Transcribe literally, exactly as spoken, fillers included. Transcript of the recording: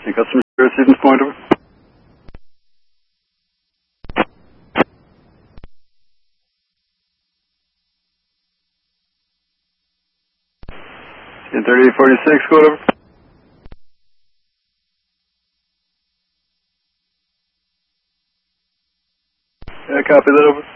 Any customer service Stevens Point, over. ten thirty-eight forty-six, code over. Yeah, copy that, over.